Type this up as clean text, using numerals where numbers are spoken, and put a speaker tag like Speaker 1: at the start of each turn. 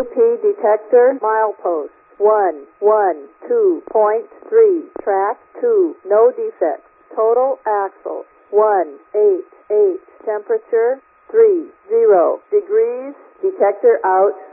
Speaker 1: P detector milepost 112.3 track 2 no defects total axle 188 temperature 30 degrees detector out